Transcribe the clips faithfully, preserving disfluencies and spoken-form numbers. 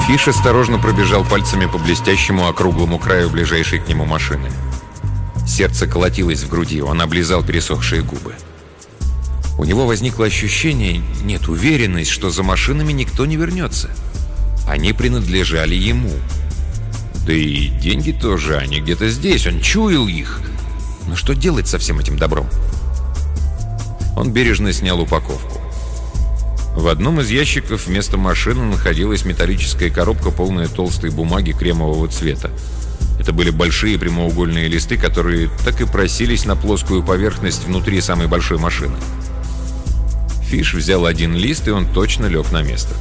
Фиш осторожно пробежал пальцами по блестящему округлому краю ближайшей к нему машины. Сердце колотилось в груди, он облизал пересохшие губы. У него возникло ощущение, нет, уверенность, что за машинами никто не вернется. Они принадлежали ему. Да и деньги тоже, они где-то здесь, он чуял их. Но что делать со всем этим добром? Он бережно снял упаковку. В одном из ящиков вместо машины находилась металлическая коробка, полная толстой бумаги кремового цвета. Это были большие прямоугольные листы, которые так и просились на плоскую поверхность внутри самой большой машины. Фиш взял один лист, и он точно лег на место.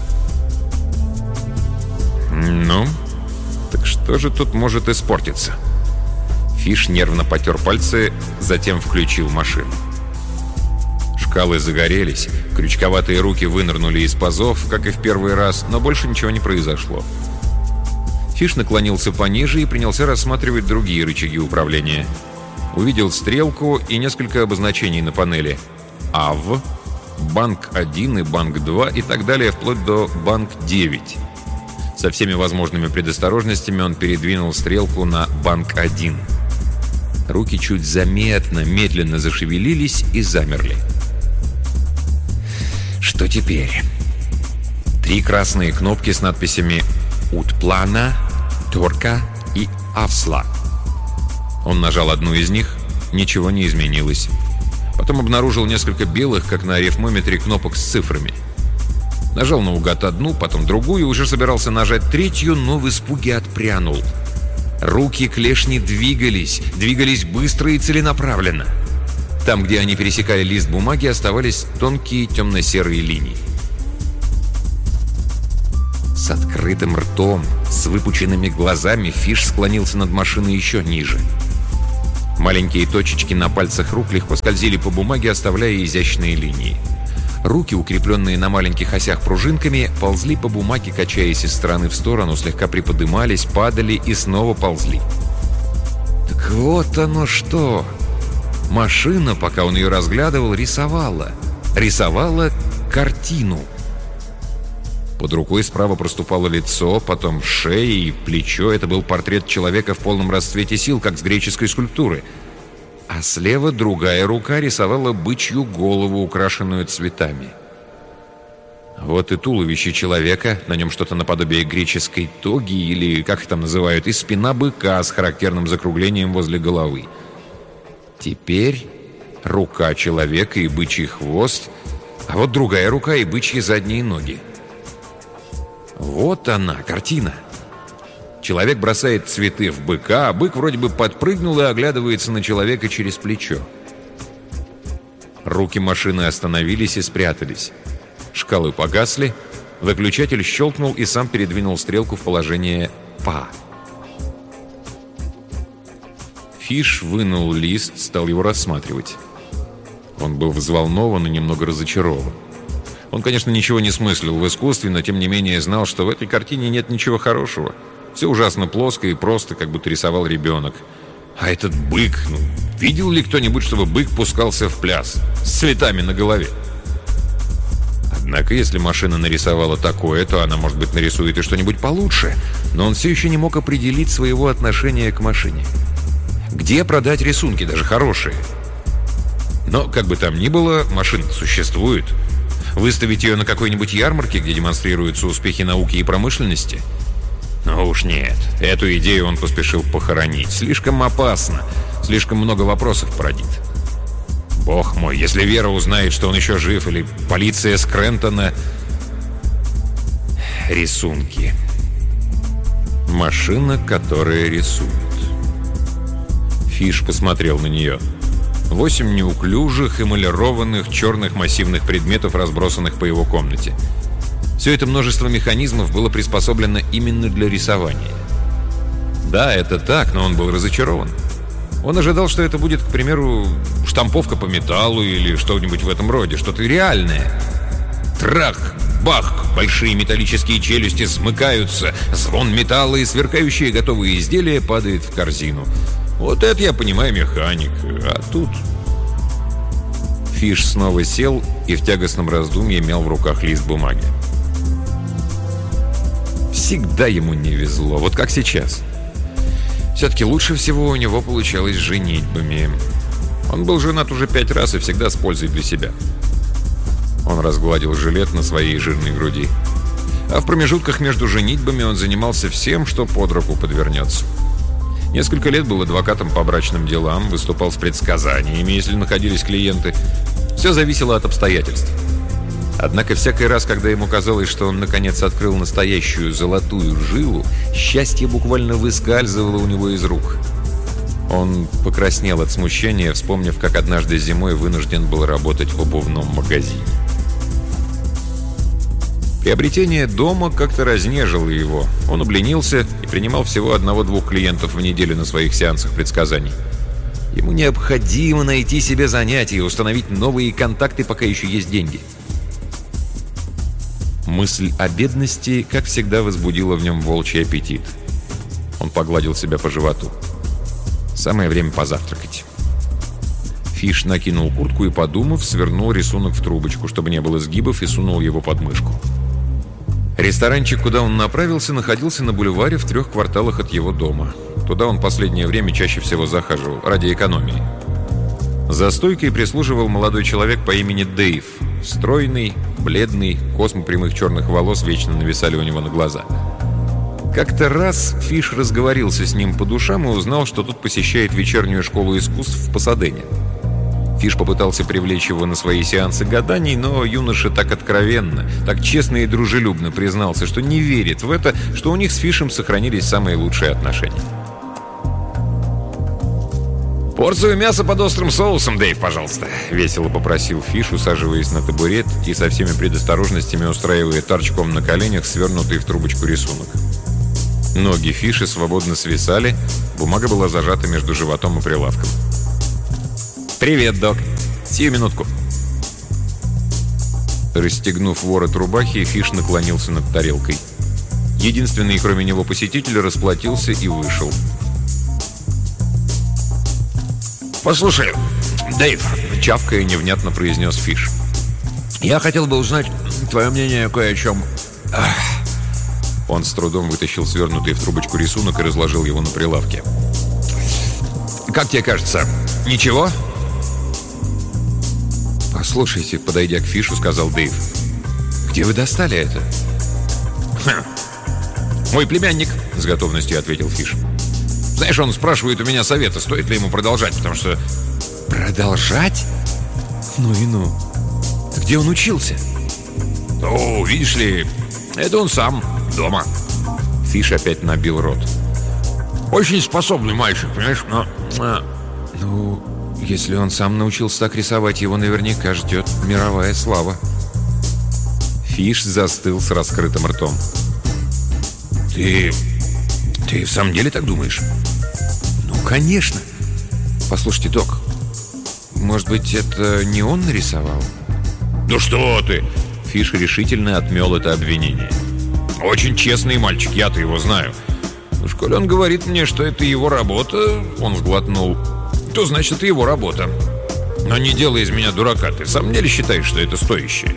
Ну, так что же тут может испортиться? Фиш нервно потер пальцы, затем включил машину. Шкалы загорелись, крючковатые руки вынырнули из пазов, как и в первый раз, но больше ничего не произошло. Фиш наклонился пониже и принялся рассматривать другие рычаги управления. Увидел стрелку и несколько обозначений на панели. АВ, банк один и банк два и так далее, вплоть до банк девять. Со всеми возможными предосторожностями он передвинул стрелку на банк один. Руки чуть заметно, медленно зашевелились и замерли. Что теперь? Три красные кнопки с надписями «Утплана», «Торка» и «Авсла». Он нажал одну из них, ничего не изменилось. Потом обнаружил несколько белых, как на арифмометре, кнопок с цифрами. Нажал наугад одну, потом другую, и уже собирался нажать третью, но в испуге отпрянул. Руки клешни двигались, двигались быстро и целенаправленно. Там, где они пересекали лист бумаги, оставались тонкие темно-серые линии. С открытым ртом, с выпученными глазами, Фиш склонился над машиной еще ниже. Маленькие точечки на пальцах рук легко скользили по бумаге, оставляя изящные линии. Руки, укрепленные на маленьких осях пружинками, ползли по бумаге, качаясь из стороны в сторону, слегка приподымались, падали и снова ползли. Так вот оно что! Машина, пока он ее разглядывал, рисовала. Рисовала картину. Под рукой справа проступало лицо, потом шея и плечо. Это был портрет человека в полном расцвете сил, как с греческой скульптуры. А слева другая рука рисовала бычью голову, украшенную цветами. Вот и туловище человека, на нем что-то наподобие греческой тоги, или как их там называют, и спина быка с характерным закруглением возле головы. Теперь рука человека и бычий хвост, а вот другая рука и бычьи задние ноги. Вот она, картина. Человек бросает цветы в быка, а бык вроде бы подпрыгнул и оглядывается на человека через плечо. Руки машины остановились и спрятались. Шкалы погасли, выключатель щелкнул и сам передвинул стрелку в положение «Па». Фиш вынул лист, стал его рассматривать. Он был взволнован и немного разочарован. Он, конечно, ничего не смыслил в искусстве, но тем не менее знал, что в этой картине нет ничего хорошего. Все ужасно плоско и просто, как будто рисовал ребенок. А этот бык, ну, видел ли кто-нибудь, чтобы бык пускался в пляс с цветами на голове? Однако, если машина нарисовала такое, то она, может быть, нарисует и что-нибудь получше. Но он все еще не мог определить своего отношения к машине. Где продать рисунки, даже хорошие? Но, как бы там ни было, машина существует. Выставить ее на какой-нибудь ярмарке, где демонстрируются успехи науки и промышленности? Но уж нет. Эту идею он поспешил похоронить. Слишком опасно. Слишком много вопросов породит. Бог мой, если Вера узнает, что он еще жив, или полиция Скрентона... Рисунки. Машина, которая рисует. Фиш посмотрел на нее. Восемь неуклюжих, эмалированных, черных массивных предметов, разбросанных по его комнате. Все это множество механизмов было приспособлено именно для рисования. Да, это так, но он был разочарован. Он ожидал, что это будет, к примеру, штамповка по металлу или что-нибудь в этом роде, что-то реальное. Трах, бах, большие металлические челюсти смыкаются, звон металла и сверкающие готовые изделия падает в корзину. Вот это я понимаю механик, а тут... Фиш снова сел и в тягостном раздумье мял в руках лист бумаги. Всегда ему не везло, вот как сейчас. Все-таки лучше всего у него получалось с женитьбами. Он был женат уже пять раз и всегда с пользой для себя. Он разгладил жилет на своей жирной груди. А в промежутках между женитьбами он занимался всем, что под руку подвернется. Несколько лет был адвокатом по брачным делам, выступал с предсказаниями, если находились клиенты. Все зависело от обстоятельств. Однако всякий раз, когда ему казалось, что он наконец открыл настоящую золотую жилу, счастье буквально выскальзывало у него из рук. Он покраснел от смущения, вспомнив, как однажды зимой вынужден был работать в обувном магазине. Приобретение дома как-то разнежило его. Он обленился и принимал всего одного-двух клиентов в неделю на своих сеансах предсказаний. Ему необходимо найти себе занятие и установить новые контакты, пока еще есть деньги. Мысль о бедности, как всегда, возбудила в нем волчий аппетит. Он погладил себя по животу. Самое время позавтракать. Фиш накинул куртку и, подумав, свернул рисунок в трубочку, чтобы не было сгибов, и сунул его под мышку. Ресторанчик, куда он направился, находился на бульваре в трех кварталах от его дома. Туда он последнее время чаще всего захаживал, ради экономии. За стойкой прислуживал молодой человек по имени Дэйв. Стройный, бледный, космы прямых черных волос вечно нависали у него на глаза. Как-то раз Фиш разговорился с ним по душам и узнал, что тот посещает вечернюю школу искусств в Пасадене. Фиш попытался привлечь его на свои сеансы гаданий, но юноша так откровенно, так честно и дружелюбно признался, что не верит в это, что у них с Фишем сохранились самые лучшие отношения. «Порцию мяса под острым соусом, Дэйв, пожалуйста», — весело попросил Фиш, усаживаясь на табурет и со всеми предосторожностями устраивая торчком на коленях свернутый в трубочку рисунок. Ноги Фиша свободно свисали, бумага была зажата между животом и прилавком. «Привет, док. Сию минутку». Расстегнув ворот рубахи, Фиш наклонился над тарелкой. Единственный, кроме него, посетитель расплатился и вышел. «Послушай, Дэйв», — чавкая невнятно произнес Фиш, «я хотел бы узнать твое мнение кое о чем». Ах. Он с трудом вытащил свернутый в трубочку рисунок и разложил его на прилавке. «Как тебе кажется, ничего?» «Послушайте», — подойдя к Фишу, сказал Дэйв, «где вы достали это?» «Хм. Мой племянник», — с готовностью ответил Фиш. «Знаешь, он спрашивает у меня совета, стоит ли ему продолжать, потому что...» «Продолжать? Ну и ну. Где он учился?» «Ну, видишь ли, это он сам, дома». Фиш опять набил рот. «Очень способный мальчик, понимаешь, но...» «Ну, если он сам научился так рисовать, его наверняка ждет мировая слава». Фиш застыл с раскрытым ртом. «Ты... ты в самом деле так думаешь?» «Ну, конечно. Послушайте, док, может быть, это не он нарисовал?» «Ну что ты!» Фиш решительно отмел это обвинение. «Очень честный мальчик, я-то его знаю. В школе он говорит мне, что это его работа», — он сглотнул, «то значит, это его работа. Но не делай из меня дурака, ты в самом деле считаешь, что это стоящее?»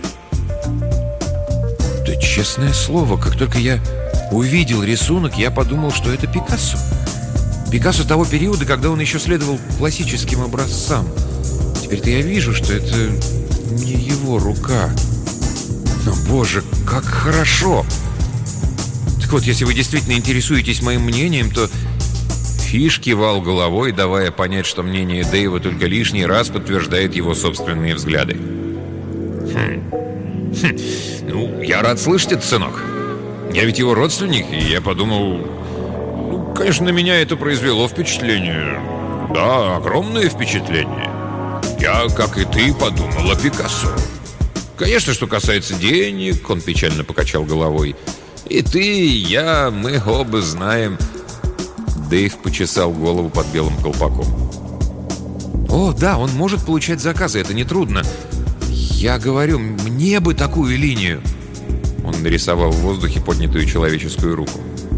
«Да честное слово, как только я увидел рисунок, я подумал, что это Пикассо. Пикассо того периода, когда он еще следовал классическим образцам. Теперь-то я вижу, что это не его рука. Но, боже, как хорошо!» «Так вот, если вы действительно интересуетесь моим мнением, то...» Фиш кивал головой, давая понять, что мнение Дэйва только лишний раз подтверждает его собственные взгляды. «Хм. Хм. Ну, я рад слышать это, сынок. Я ведь его родственник, и я подумал... Ну, конечно, на меня это произвело впечатление. Да, огромное впечатление. Я, как и ты, подумал о Пикассо. Конечно, что касается денег, он печально покачал головой. И ты, и я, мы оба знаем...» Дэйв почесал голову под белым колпаком. «О, да, он может получать заказы, это нетрудно. Я говорю, мне бы такую линию». Он нарисовал в воздухе поднятую человеческую руку.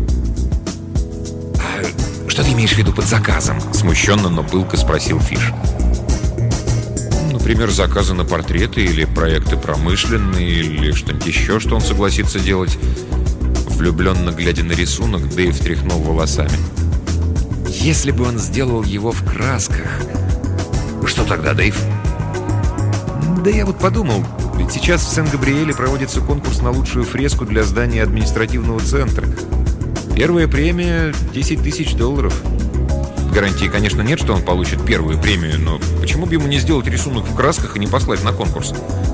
«А что ты имеешь в виду под заказом?» Смущенно, но пылко спросил Фиш. «Например, заказы на портреты или проекты промышленные, или что-нибудь еще, что он согласится делать. Влюбленно глядя на рисунок, Дэйв тряхнул волосами. Если бы он сделал его в красках... Что тогда, Дэйв? Да я вот подумал, ведь сейчас в Сен-Габриэле проводится конкурс на лучшую фреску для здания административного центра. Первая премия — десять тысяч долларов. Гарантии, конечно, нет, что он получит первую премию, но почему бы ему не сделать рисунок в красках и не послать на конкурс?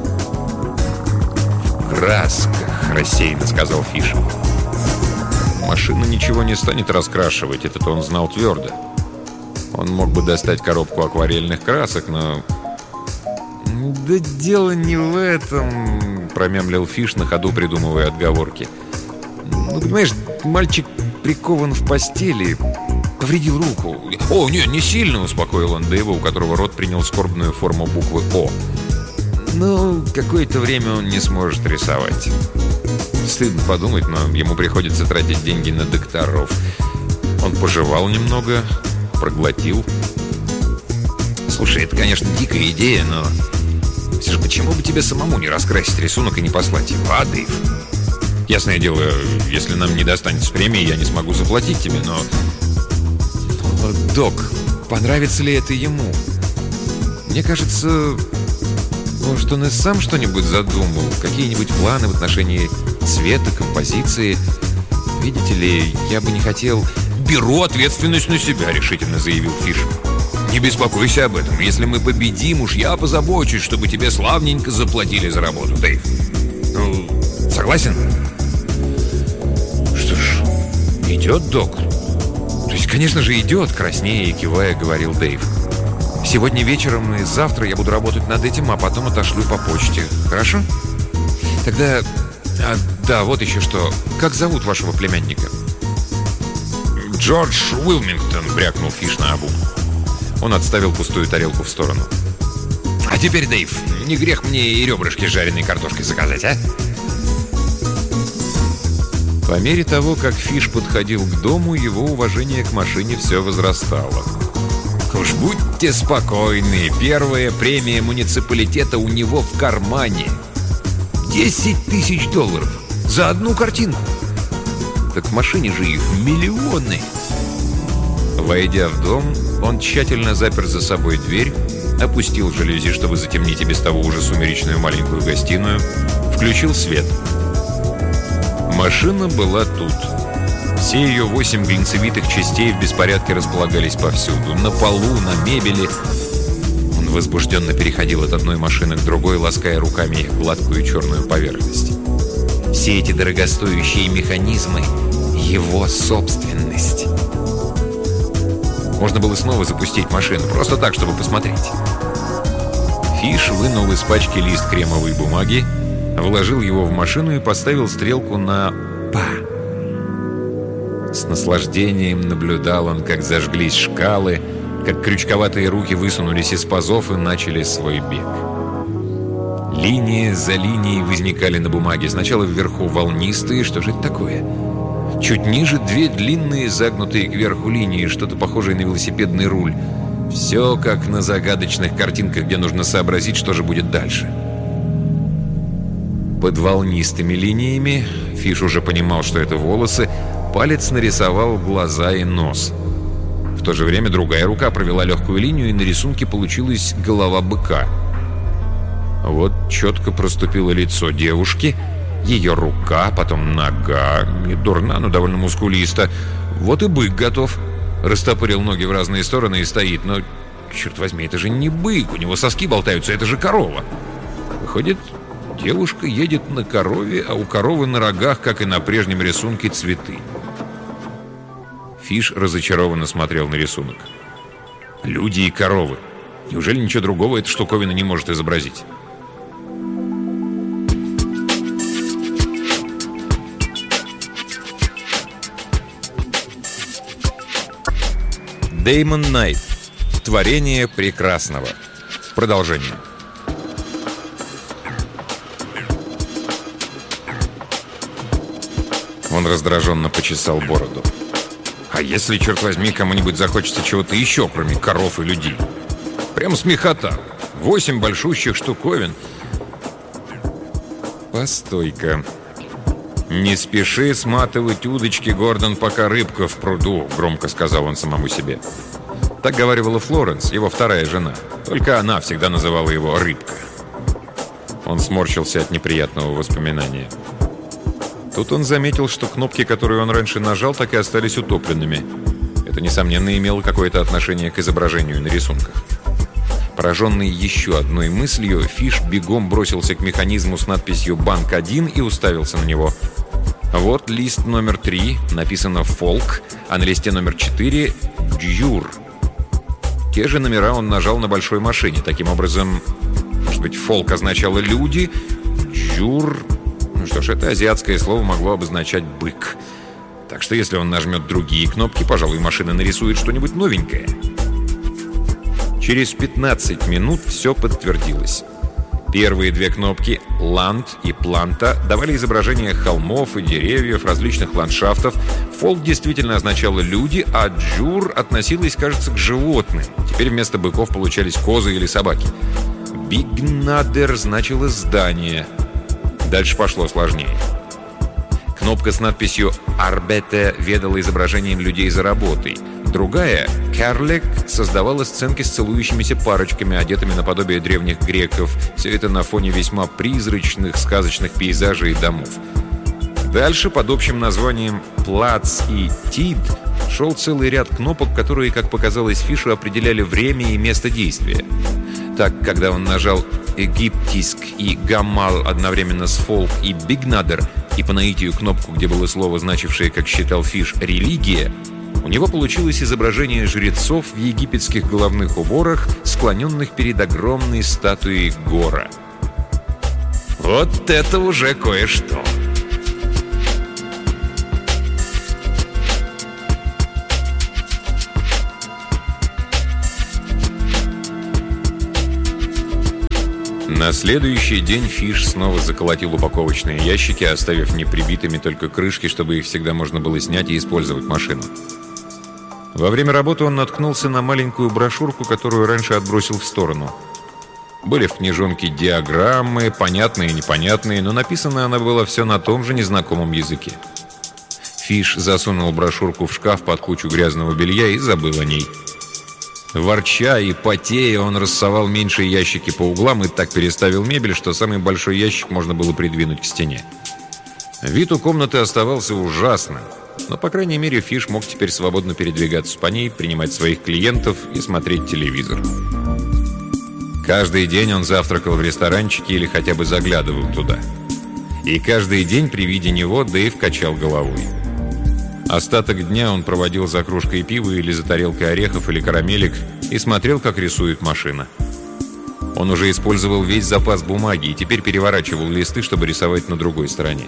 «В красках», — рассеянно сказал Фиш. Машина ничего не станет раскрашивать, это-то он знал твердо. Он мог бы достать коробку акварельных красок, но... «Да дело не в этом», — промямлил Фиш на ходу, придумывая отговорки. «Ну, понимаешь, мальчик прикован в постели, повредил руку». «О, нет, не сильно», — успокоил он Дэйва, у которого рот принял скорбную форму буквы «О». «Ну, какое-то время он не сможет рисовать». Стыдно подумать, но ему приходится тратить деньги на докторов. Он пожевал немного, проглотил. «Слушай, это, конечно, дикая идея, но... все же почему бы тебе самому не раскрасить рисунок и не послать его, а, Дэйв? Ясное дело, если нам не достанется премии, я не смогу заплатить тебе, но... но... Док, понравится ли это ему? Мне кажется, может, он и сам что-нибудь задумал, какие-нибудь планы в отношении цвета, композиции. Видите ли, я бы не хотел... «Беру ответственность на себя», — решительно заявил Фиш. «Не беспокойся об этом. Если мы победим, уж я позабочусь, чтобы тебе славненько заплатили за работу, Дэйв. Ну, согласен?» «Что ж, идет, док?» «То есть, конечно же, идет», — краснея и кивая, говорил Дэйв. «Сегодня вечером и завтра я буду работать над этим, а потом отошлю по почте. Хорошо? Тогда... А, да, вот еще что. Как зовут вашего племянника?» «Джордж Уилмингтон», — брякнул Фиш наобум. Он отставил пустую тарелку в сторону. «А теперь, Дэйв, не грех мне и ребрышки с жареной картошкой заказать, а?» По мере того, как Фиш подходил к дому, его уважение к машине все возрастало. «Уж будьте спокойны, первая премия муниципалитета у него в кармане. Десять тысяч долларов за одну картинку. Так в машине же их миллионы». Войдя в дом, он тщательно запер за собой дверь, опустил жалюзи, чтобы затемнить и без того уже сумеречную маленькую гостиную, включил свет. Машина была тут. Все ее восемь глинцевитых частей в беспорядке располагались повсюду. На полу, на мебели. Он возбужденно переходил от одной машины к другой, лаская руками их гладкую черную поверхность. Все эти дорогостоящие механизмы — его собственность. Можно было снова запустить машину, просто так, чтобы посмотреть. Фиш вынул из пачки лист кремовой бумаги, вложил его в машину и поставил стрелку на «Па». С наслаждением наблюдал он, как зажглись шкалы, как крючковатые руки высунулись из пазов и начали свой бег. Линии за линией возникали на бумаге. Сначала вверху волнистые, что же это такое? Чуть ниже две длинные, загнутые кверху линии, что-то похожее на велосипедный руль. Все как на загадочных картинках, где нужно сообразить, что же будет дальше. Под волнистыми линиями, Фиш уже понимал, что это волосы, палец нарисовал глаза и нос. В то же время другая рука провела легкую линию, и на рисунке получилась голова быка. Вот четко проступило лицо девушки, ее рука, потом нога, не дурна, но довольно мускулиста. Вот и бык готов. Растопырил ноги в разные стороны и стоит. Но, черт возьми, это же не бык, у него соски болтаются, это же корова. Выходит, девушка едет на корове, а у коровы на рогах, как и на прежнем рисунке, цветы. Фиш разочарованно смотрел на рисунок. Люди и коровы. Неужели ничего другого эта штуковина не может изобразить? Дэймон Найт. Творение прекрасного. Продолжение. Он раздраженно почесал бороду. А если, черт возьми, кому-нибудь захочется чего-то еще, кроме коров и людей? Прям смехота. Восемь большущих штуковин. Постой-ка. «Не спеши сматывать удочки, Гордон, пока рыбка в пруду», — громко сказал он самому себе. Так говаривала Флоренс, его вторая жена. Только она всегда называла его «рыбка». Он сморщился от неприятного воспоминания. Тут он заметил, что кнопки, которые он раньше нажал, так и остались утопленными. Это, несомненно, имело какое-то отношение к изображению на рисунках. Пораженный еще одной мыслью, Фиш бегом бросился к механизму с надписью «Банк один» и уставился на него. Вот лист номер три, написано «Фолк», а на листе номер четыре «Джур». Те же номера он нажал на большой машине. Таким образом, может быть, «Фолк» означало «люди», «Джур». Ну что ж, это азиатское слово могло обозначать «бык». Так что если он нажмет другие кнопки, пожалуй, машина нарисует что-нибудь новенькое. Через пятнадцать минут все подтвердилось. Первые две кнопки «Land» и «Планта» давали изображения холмов и деревьев, различных ландшафтов. «Фолк» действительно означало «люди», а «Джур» относилась, кажется, к животным. Теперь вместо быков получались козы или собаки. «Бигнадер» значило «здание». Дальше пошло сложнее. Кнопка с надписью «Арбете» ведала изображением людей за работой. Другая, «Карлек», создавала сценки с целующимися парочками, одетыми наподобие древних греков. Все это на фоне весьма призрачных, сказочных пейзажей и домов. Дальше под общим названием «Плац» и «Тид» шел целый ряд кнопок, которые, как показалось Фишу, определяли время и место действия. Так, когда он нажал «Египтиск» и «Гамал» одновременно с «Фолк» и «Бигнадер», и по наитию кнопку, где было слово, значившее, как считал Фиш, «религия», у него получилось изображение жрецов в египетских головных уборах, склоненных перед огромной статуей Гора. Вот это уже кое-что! На следующий день Фиш снова заколотил упаковочные ящики, оставив неприбитыми только крышки, чтобы их всегда можно было снять и использовать машину. Во время работы он наткнулся на маленькую брошюрку, которую раньше отбросил в сторону. Были в книжонке диаграммы, понятные и непонятные, но написана она была все на том же незнакомом языке. Фиш засунул брошюрку в шкаф под кучу грязного белья и забыл о ней. Ворча и потея, он рассовал меньшие ящики по углам и так переставил мебель, что самый большой ящик можно было придвинуть к стене. Вид у комнаты оставался ужасным, но, по крайней мере, Фиш мог теперь свободно передвигаться по ней, принимать своих клиентов и смотреть телевизор. Каждый день он завтракал в ресторанчике или хотя бы заглядывал туда. И каждый день при виде него Дэйв качал головой. Остаток дня он проводил за кружкой пива или за тарелкой орехов или карамелек и смотрел, как рисует машина. Он уже использовал весь запас бумаги и теперь переворачивал листы, чтобы рисовать на другой стороне.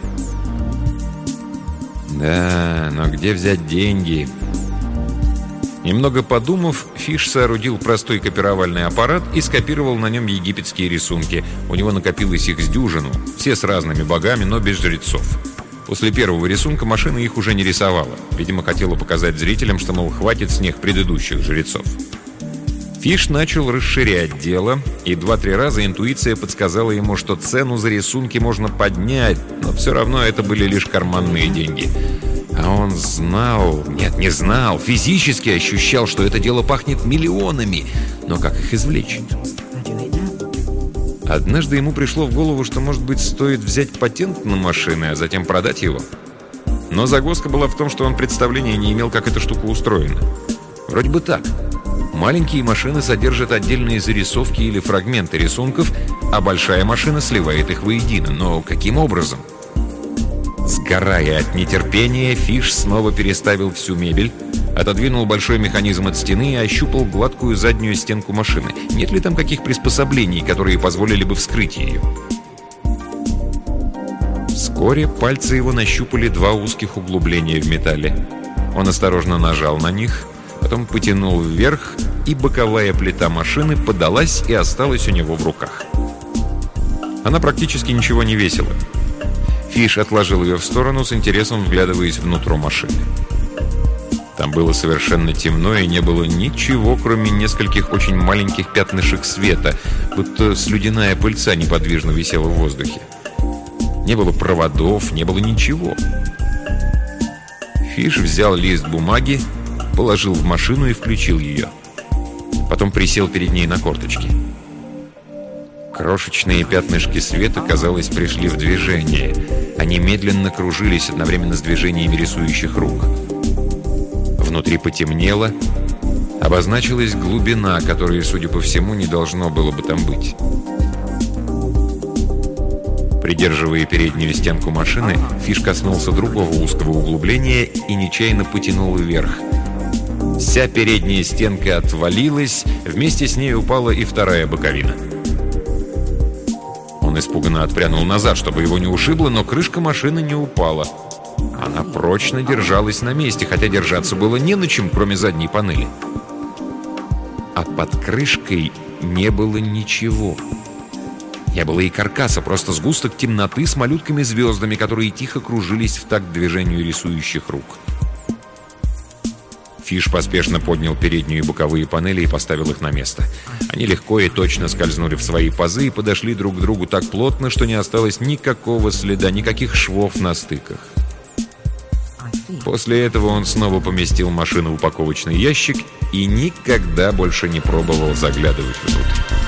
Да, но где взять деньги? Немного подумав, Фиш соорудил простой копировальный аппарат и скопировал на нем египетские рисунки. У него накопилось их с дюжину, все с разными богами, но без жрецов. После первого рисунка машина их уже не рисовала. Видимо, хотела показать зрителям, что, мол, хватит с них предыдущих жрецов. Фиш начал расширять дело, и два-три раза интуиция подсказала ему, что цену за рисунки можно поднять, но все равно это были лишь карманные деньги. А он знал, нет, не знал, физически ощущал, что это дело пахнет миллионами. Но как их извлечь? Однажды ему пришло в голову, что, может быть, стоит взять патент на машины, а затем продать его. Но загвоздка была в том, что он представления не имел, как эта штука устроена. Вроде бы так. Маленькие машины содержат отдельные зарисовки или фрагменты рисунков, а большая машина сливает их воедино. Но каким образом? Сгорая от нетерпения, Фиш снова переставил всю мебель, отодвинул большой механизм от стены и ощупал гладкую заднюю стенку машины. Нет ли там каких приспособлений, которые позволили бы вскрыть ее? Вскоре пальцы его нащупали два узких углубления в металле. Он осторожно нажал на них, потом потянул вверх, и боковая плита машины подалась и осталась у него в руках. Она практически ничего не весила. Фиш отложил ее в сторону, с интересом вглядываясь внутрь машины. Там было совершенно темно, и не было ничего, кроме нескольких очень маленьких пятнышек света, будто слюдяная пыльца неподвижно висела в воздухе. Не было проводов, не было ничего. Фиш взял лист бумаги, положил в машину и включил ее. Потом присел перед ней на корточки. Крошечные пятнышки света, казалось, пришли в движение. Они медленно кружились одновременно с движениями рисующих рук. Внутри потемнело, обозначилась глубина, которой, судя по всему, не должно было бы там быть. Придерживая переднюю стенку машины, Фиш коснулся другого узкого углубления и нечаянно потянул вверх. Вся передняя стенка отвалилась, вместе с ней упала и вторая боковина. Он испуганно отпрянул назад, чтобы его не ушибло, но крышка машины не упала. Она прочно держалась на месте, хотя держаться было не на чем, кроме задней панели. А под крышкой не было ничего. Не было и каркаса, просто сгусток темноты с малютками-звездами, которые тихо кружились в такт движению рисующих рук. Фиш поспешно поднял переднюю и боковые панели и поставил их на место. Они легко и точно скользнули в свои пазы и подошли друг к другу так плотно, что не осталось никакого следа, никаких швов на стыках. После этого он снова поместил машину в упаковочный ящик и никогда больше не пробовал заглядывать внутрь.